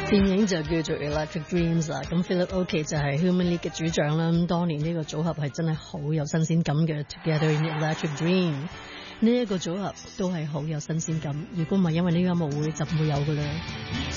電影就叫做 Electric Dreams 啦，咁 Philip Oakey 就係 Human League 嘅主唱啦。咁當年呢個組合係真係好有新鮮感嘅 Together in the Electric Dream 呢一個組合都係好有新鮮感。如果唔係因為呢個音樂會就唔會有噶啦。